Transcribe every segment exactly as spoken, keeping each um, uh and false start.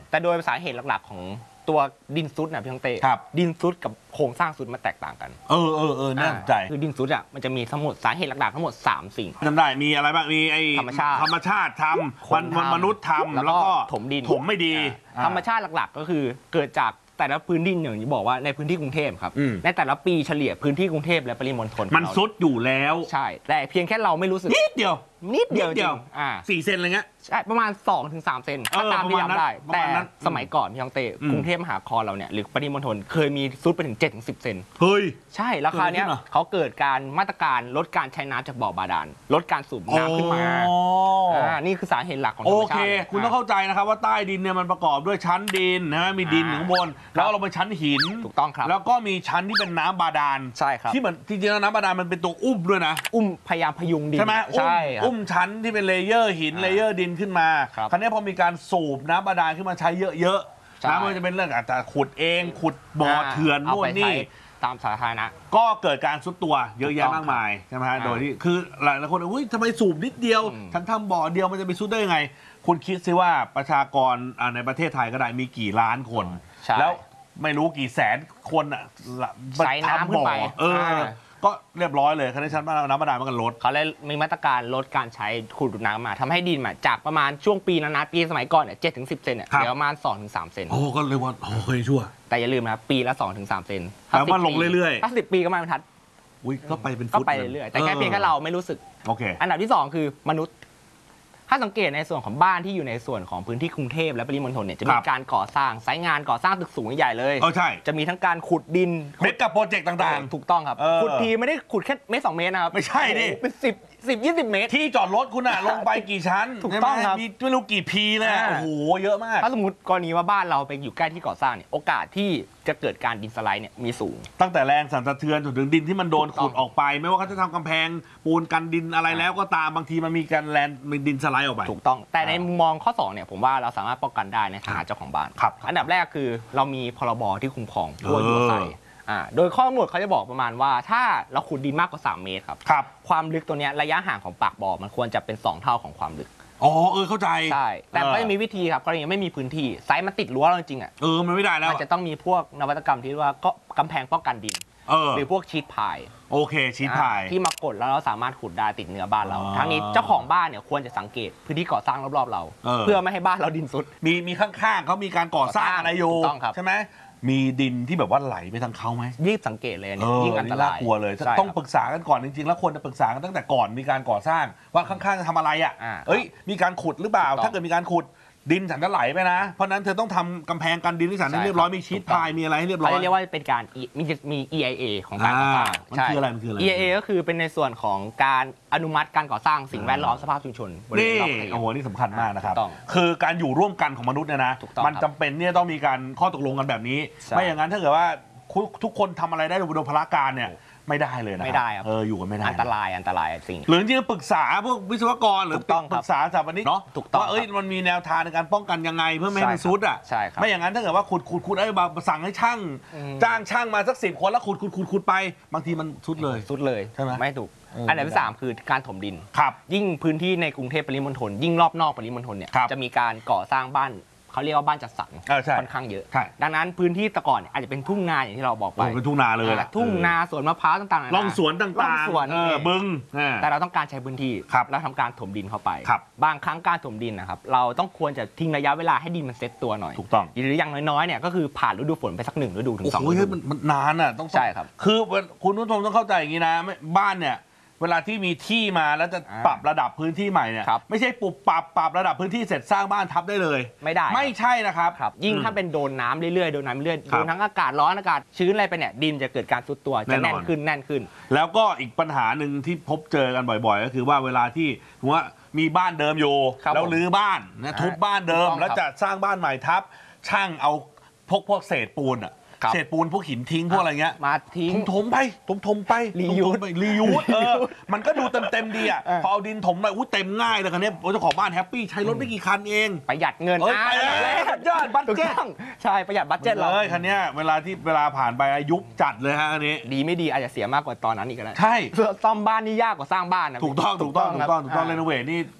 แต่โดยสาเหตุหลักๆของตัวดินซุดนะพี่ต้องเต้ดินซุดกับโครงสร้างซุดมันแตกต่างกันเออเออเออน่าสนใจคือดินซุดอ่ะมันจะมีทั้งหมดสาเหตุหลักๆทั้งหมดสามสิ่งจำได้มีอะไรบ้างมีไอ้ธรรมชาติธรรมชาติทำมนุษย์ทำแล้วก็ถมดินถมไม่ดีธรรมชาติหลักๆก็คือเกิดจากแต่ละพื้นที่อย่างที่บอกว่าในพื้นที่กรุงเทพครับในแต่ละปีเฉลี่ยพื้นที่กรุงเทพและปริมณฑลมันซุดอยู่แล้วใช่แต่เพียงแค่เราไม่รู้สึกนิดเดียวนิดเดียวเดียวสี่เซนอะไรเงี้ยใช่ประมาณ สองถึงสาม เซนถ้าตามที่จำได้แต่สมัยก่อนพี่ยองเต้กรุงเทพมหานครเราเนี่ยหรือปริมณฑลเคยมีซุดไปถึง เจ็ดถึงสิบ เซนเฮ้ยใช่ราคาเนี้ยเขาเกิดการมาตรการลดการใช้น้ำจากบ่อบาดาลลดการสูบน้ำขึ้นมาอ่านี่คือสาเหตุหลักของธรรมชาติโอเคคุณต้องเข้าใจนะครับว่าใต้ดินเนี่ยมันประกอบด้วยชั้นดินนะมีดินอยู่ข้างบนแล้วเราเป็นชั้นหินถูกต้องครับแล้วก็มีชั้นที่เป็นน้ำบาดาลใช่ครับที่มันจริงๆแล้วน้ำบาดาลมันเป็นตัวอุ้มด้วยนะอุ้มพยายามพยุงดินใช่ไหมใช่อุ้มชั้นที่เป็นเลเยอร์หินเลเยอร์ดินขึ้นมาคราวนี้พอมีการสูบน้ำบาดาลขึ้นมาใช้เยอะๆน้ำมันจะเป็นเรื่องอาจจะขุดเองขุดบ่อเถื่อนนู่นนี่ตามสาธารณะก็เกิดการซุดตัวเยอะแยะมากมายใช่ไหมฮะโดยที่คือหลายๆคนอุ้ยทำไมสูบนิดเดียวฉันทำบ่อเดียวมันจะไปซุดได้ยังไงคุณคิดซิว่าประชากรในประเทศไทยก็ได้มีกี่ล้านคนแล้วไม่รู้กี่แสนคนอ่ะใช้น้ำขึ้นไปเออก็เรียบร้อยเลยคณะชั้นน้ำบาดาลมันก็ลดเขาเลยมีมาตรการลดการใช้ขุดน้ำมาทำให้ดินมาจากประมาณช่วงปีนั้นนะปีสมัยก่อนเนี่ยเจ็ดถึงสิบเซนเนี่ยเหลือประมาณสองถึงสามเซนโอ้ก็เลยว่าโอ้เคยชั่วแต่อย่าลืมนะปีละสองถึงสามเซนแต่ว่าลงเรื่อยๆถ้าสิบปีก็ไม่บรรทัดอุ้ยก็ไปเป็นฟุตก็ไปเรื่อยๆแต่แค่เพียงแค่เราไม่รู้สึกโอเคอันดับที่สองคือมนุษย์ถ้าสังเกตในส่วนของบ้านที่อยู่ในส่วนของพื้นที่กรุงเทพและปริมณฑลเนี่ยจะมีการก่อสร้างไซต์งานก่อสร้างตึกสูงใหญ่เลยเออใช่จะมีทั้งการขุดดินเมกะโปรเจกต์ต่างๆถูกต้องครับขุดทีไม่ได้ขุดแค่เมตรสองเมตรนะครับไม่ใช่ดิเป็นสิบสิบยี่สิบเมตรที่จอดรถคุณอะลงไปกี่ชั้นถูกต้องครับมีไม่รู้กี่พีเลยโอ้โหเยอะมากถ้าสมมติกรณีว่าบ้านเราไปอยู่ใกล้ที่ก่อสร้างเนี่ยโอกาสที่จะเกิดการดินสไลด์เนี่ยมีสูงตั้งแต่แรงสั่นสะเทือนจนถึงดินที่มันโดนขุดออกไปไม่ว่าเขาจะทำกำแพงปูนกันดินอะไรแล้วก็ตามบางทีมันมีการแลนมีดินสไลด์ออกไปถูกต้องแต่ในมุมมองข้อสองเนี่ยผมว่าเราสามารถป้องกันได้ในฐานะเจ้าของบ้านอันดับแรกคือเรามีพรบที่คุ้มครองผู้อยู่อาศัยโดยข้อกำหนดเขาจะบอกประมาณว่าถ้าเราขุดดินมากกว่าสามเมตรครับความลึกตัวนี้ระยะห่างของปากบ่อมันควรจะเป็นสองเท่าของความลึกอ๋อเออเข้าใจใช่แต่ก็จะมีวิธีครับกรณีไม่มีพื้นที่ไซส์มันติดรั้วเราจริงอ่ะเออมันไม่ได้แล้วมันจะต้องมีพวกนวัตกรรมที่ว่าก็กำแพงป้องกันดินหรือพวกชีทพายโอเคชีทพายที่มากดแล้วเราสามารถขุดได้ติดเนื้อบ้านเราทั้งนี้เจ้าของบ้านเนี่ยควรจะสังเกตพื้นที่ก่อสร้างรอบๆเราเพื่อไม่ให้บ้านเราดินซุดมีมีข้างๆเขามีการก่อสร้างอะไรอยู่ใช่ไหมมีดินที่แบบว่าไหลไปทางเขาไหมยิ่งสังเกตเลยเนี่ยยิ่งอันตรายกลัวเลยต้องปรึกษากันก่อนจริงๆแล้วควรจะปรึกษากันตั้งแต่ก่อนมีการก่อสร้างว่าข้างๆจะทำอะไรอ่ะเอ้ยมีการขุดหรือเปล่าถ้าเกิดมีการขุดดินฉันจะไหลไปนะเพราะนั้นเธอต้องทำกำแพงกันดินที่ฉันให้เรียบร้อยมีชีทพายมีอะไรให้เรียบร้อยเขาเรียกว่าเป็นการมีมี อี ไอ เอ ของการก่อสร้างมันคืออะไรมันคืออะไรอี ไอ เอ ก็คือเป็นในส่วนของการอนุมัติการก่อสร้างสิ่งแวดล้อมสภาพชุมชนนี่โอ้โหนี่สำคัญมากนะครับคือการอยู่ร่วมกันของมนุษย์เนี่ยนะมันจำเป็นเนี่ยต้องมีการข้อตกลงกันแบบนี้ไม่อย่างนั้นถ้าเกิดว่าทุกคนทำอะไรได้โดยพละการเนี่ยไม่ได้เลยนะไม่ได้ครับเอออยู่กันไม่ได้อันตรายอันตรายสิ่งหรือจริงๆปรึกษาพวกวิศวกรหรือปรึกษาสถาปนิกเนาะว่าเอ้ยมันมีแนวทางในการป้องกันยังไงเพื่อไม่ให้มันซุดอ่ะใช่ครับไม่อย่างนั้นถ้าเกิดว่าขุดขุดขุดไอ้บางสั่งให้ช่างจ้างช่างมาสักสิบคนแล้วขุดขุดขุดขุดไปบางทีมันซุดเลยซุดเลยใช่ไหมไม่ถูกอันดับที่สามคือการถมดินครับยิ่งพื้นที่ในกรุงเทพปริมณฑลยิ่งรอบนอกปริมณฑลเนี่ยจะมีการก่อสร้างบ้านเขาเรียกว่าบ้านจัดสรรค่อนข้างเยอะดังนั้นพื้นที่แต่ก่อนอาจจะเป็นทุ่งนาอย่างที่เราบอกไปเป็นทุ่งนาเลยทุ่งนาสวนมะพร้าวต่างๆร่องสวนต่างๆบึงแต่เราต้องการใช้พื้นที่แล้วทำการถมดินเข้าไปบางครั้งการถมดินนะครับเราต้องควรจะทิ้งระยะเวลาให้ดินมันเซ็ตตัวหน่อยถูกต้องหรืออย่างน้อยๆเนี่ยก็คือผ่านฤดูฝนไปสักหนึ่งฤดูถึงสองฤดูมันนานอ่ะต้องใช่ครับคือคุณผู้ชมต้องเข้าใจอย่างนี้นะบ้านเนี่ยเวลาที่มีที่มาแล้วจะปรับระดับพื้นที่ใหม่เนี่ยไม่ใช่ปรับปรับปรับระดับพื้นที่เสร็จสร้างบ้านทับได้เลยไม่ได้ไม่ใช่นะครับยิ่งถ้าเป็นโดนน้ำเรื่อยๆโดนน้ำเรื่อยๆโดนทั้งอากาศร้อนอากาศชื้นอะไรไปเนี่ยดินจะเกิดการซุดตัวจะแน่นขึ้นแน่นขึ้นแล้วก็อีกปัญหาหนึ่งที่พบเจอกันบ่อยๆก็คือว่าเวลาที่ว่ามีบ้านเดิมอยู่แล้วรื้อบ้านนะทุบบ้านเดิมแล้วจะสร้างบ้านใหม่ทับช่างเอาพวกพวกเศษปูนอะเศษปูนพวกหินทิ้งพวกอะไรเงี้ยมาทิ้งถมไปถมถมไปรียูสรียูสเออมันก็ดูเต็มเต็มดีอ่ะพอเอาดินถมไปอู้เต็มง่ายเลยคันนี้เจ้าของบ้านแฮปปี้ใช้รถไม่กี่คันเองประหยัดเงินอ่ะยอดบัตเจ็ตใช่ประหยัดบัตเจ็ตเลยคันนี้เวลาที่เวลาผ่านไปยุบจัดเลยฮะอันนี้ดีไม่ดีอาจจะเสียมากกว่าตอนนั้นอีกก็ได้ใช่เพื่อซ่อมบ้านนี่ยากกว่าสร้างบ้านนะถูกต้องถูกต้องถูกต้องถูกต้องเรโนเวทนี่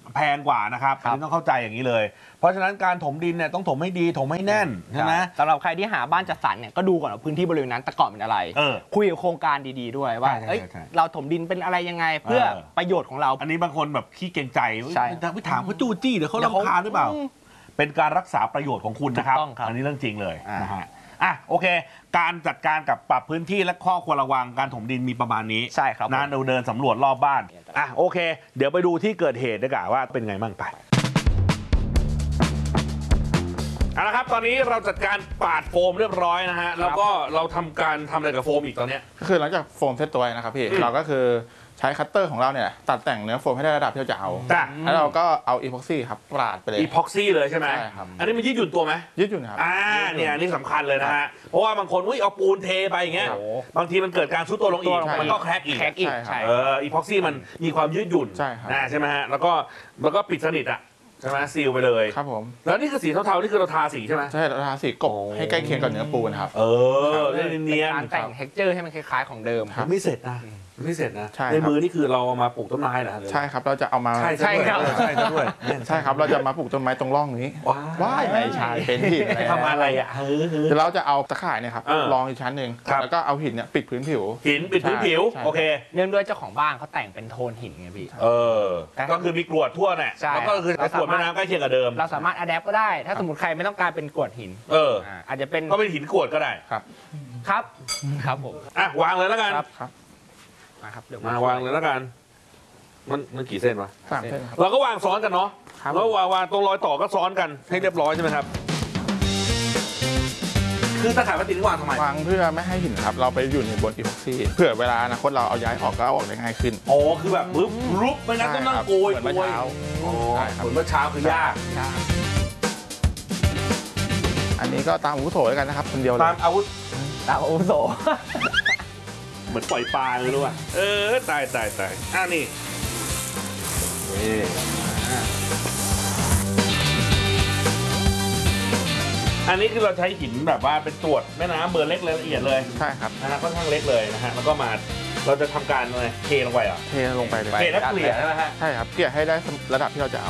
แพงกว่านะครับอันนี้ต้องเข้าใจอย่างนี้เลย เพราะฉะนั้นการถมดินเนี่ยต้องถมให้ดีถมให้แน่นใช่ไหมสำหรับใครที่หาบ้านจัดสรรเนี่ยก็ดูก่อนว่าพื้นที่บริเวณนั้นแต่ก่อนเป็นอะไรเออคุยกับโครงการดีๆด้วยว่าใช่ใช่เอ้ยใช่เราถมดินเป็นอะไรยังไงเพื่อเออประโยชน์ของเราอันนี้บางคนแบบขี้เกรงใจใช่ไปถามเขาจู้จี้เดี๋ยวเขาเดี๋ยวเขารำคาญหรือเปล่าอืมเป็นการรักษาประโยชน์ของคุณนะครับถูกต้องครับอันนี้เรื่องจริงเลยอ่านนะฮะอ่ะโอเค การจัดการกับปรับพื้นที่และข้อควรระวังการถมดินมีประมาณนี้ใช่ครับนะเราเดินสำรวจรอบบ้านอ่ะโอเค เดี๋ยวไปดูที่เกิดเหตุดีกว่าว่าเป็นไงบ้างไปเอาละครับตอนนี้เราจัดการปาดโฟมเรียบร้อยนะฮะแล้วก็เราทำการทำอะไรกับโฟมอีกตอนเนี้ยก็คือหลังจากโฟมเซตตัวนะครับพี่อืมเราก็คือใช้คัตเตอร์ของเราเนี่ยตัดแต่งเนื้อโฟมให้ได้ระดับที่เราจะเอาจ้ะแล้วเราก็เอาอีพ็อกซี่ครับปราดไปเลยอีพ็อกซี่เลยใช่ไหมใช่ครับอันนี้มันยืดหยุ่นตัวไหมยืดหยุ่นครับอ่าเนี่ยอันนี่สำคัญเลยนะฮะเพราะว่าบางคนอุ้ยเอาปูนเทไปอย่างเงี้ยโอ้โหบางทีมันเกิดการซุดตัวลงอีกใช่มันก็แคร็กอีกแคร็กอีกใช่ครับใช่เอออีพ็อกซี่มันมีความยืดหยุ่นใช่ครับนะใช่ไหมฮะแล้วก็แล้วก็ปิดสนิทอ่ะใช่ไหมซีลไปเลยครับผมแล้วนี่คือสีเทาๆนี่คือเราทาสีใช่ไหมใช่เราทาสีกบให้ใกล้เคียงกับเนื้อปูนครับเออเนียนการแต่ง texture ให้มันคล้ายๆของเดิมครับไม่เสร็จนะไม่เสร็จนะใช่ครับในมือนี่คือเราเอามาปลูกต้นไม้นะหรือใช่ครับเราจะเอามาใช่ใช่ครับใช่ซะด้วยใช่ครับเราจะมาปลูกต้นไม้ตรงร่องนี้ว้าว้ายไม่ใช่เป็นหินแล้วทำอะไรอ่ะเฮ้ยเดี๋ยวเราจะเอาตะข่ายเนี่ยครับเออรองอีกชั้นหนึ่งครับแล้วก็เอาหินเนี่ยปิดพื้นผิวหินปิดพื้นผิวใช่โอเคเนื่องด้วยเจ้าของบ้านเขาแต่งเป็นโทนหินไงพี่เออก็คือมีกรวดทั่วเนี่ยใช่แล้วก็คือใช้กรวดแม่น้ำใกล้เคียงกับเดิมเราสามารถอัดแอปก็ได้ ถ้าสมมติใครไม่ต้องการเป็นกรวดหินเอออ่าอาจจะเป็นก็เป็นหินกรวดก็ได้ครับครับครับผมอ่ะวางเลยแล้วกันครับครับมาครับเดี๋ยวมาวางเลยแล้วกัน มันมันกี่เส้นวะสามเส้นครับเราก็วางซ้อนกันเนาะครับแล้ววางวางตรงรอยต่อก็ซ้อนกันให้เรียบร้อยใช่ไหมครับ คือตะข่ายพลาสติกนี่วางทำไมวางเพื่อไม่ให้หินครับเราไปอยู่ในบนอีพ็อกซี่เผื่อเวลาอนาคตเราเอาย้ายออกก็เอาออกได้ง่ายขึ้นโอ้คือแบบปึ๊บรุบไม่งั้นต้องนั่งโกยเหมือนเมื่อเช้าโอ้ใช่ครับเหมือนเมื่อเช้าคือยากอันนี้ก็ตามอาวุโสแล้วกันนะครับคนเดียวเลตามยอาวุธตามอาวุโสเหมือนปล่อยปลาเลยรู้ป่ะเออตายตายตายอ่ะนี่นี่อันนี้คือเราใช้หินแบบว่าเป็นตรวจแม่น้ำเบอร์เล็กละเอียดเลยใช่ครับนะฮะค่อนข้างเล็กเลยนะฮะแล้วก็มาเราจะทำการอะไรเทลงไปเหรอเทลงไปเลยเทแล้วเกลี่ยใช่ไหมฮะใช่ครับเกลี่ยให้ได้ระดับที่เราจะเอา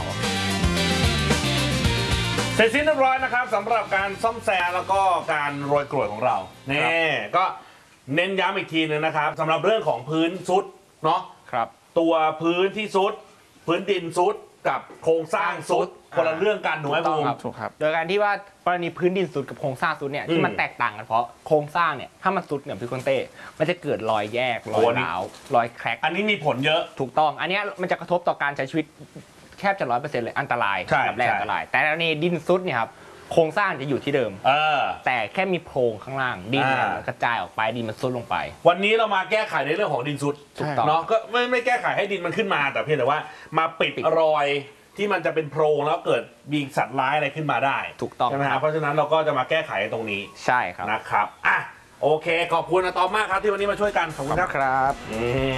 เสร็จสิ้นเรียบร้อยนะครับสำหรับการซ่อมแซมแล้วก็การโรยกรวดของเรานี่ก็เน้นย้ำอีกทีนึงนะครับสำหรับเรื่องของพื้นซุดเนาะครับตัวพื้นที่ซุด พื้นดินซุดกับโครงสร้างซุดคนละเรื่องกันถูกไหมถูกต้องบูมครับถูกครับโดยการที่ว่ากรณีพื้นดินสุดกับโครงสร้างสุดเนี่ยอืมที่มันแตกต่างกันเพราะโครงสร้างเนี่ยถ้ามันสุดเนี่ยพี่คนเต้มันจะเกิดรอยแยกรโอ้อยอันนี้ร้าวรอยแคร็กอันนี้มีผลเยอะถูกต้อง อันเนี้ยมันจะกระทบต่อการใช้ชีวิตแทบจะร้อยเปอร์เซ็นต์เลยอันตรายใช่แบบแรกใช่อันตราย แต่ในดินซุดเนี่ยครับโครงสร้างจะอยู่ที่เดิมเออแต่แค่มีโพรงข้างล่างดินเนี่ยอ่ามันกระจายออกไปดินมันซุดลงไปวันนี้เรามาแก้ไขในเรื่องของดินซุดถูกต้องเนาะก็ไม่ไม่แก้ไขให้ดินมันขึ้นมาแต่เพียงแต่ว่ามาปิดปิดรอยที่มันจะเป็นโพรงแล้วเกิดมีสัตว์ร้ายอะไรขึ้นมาได้ถูกต้องใช่ไหมคครัรับบ เพราะฉะนั้นเราก็จะมาแก้ไขตรงนี้ใช่ครับนะครับอ่ะโอเคขอบคุณอะตอมมากครับที่วันนี้มาช่วยกันขอบคุณครับครับนี่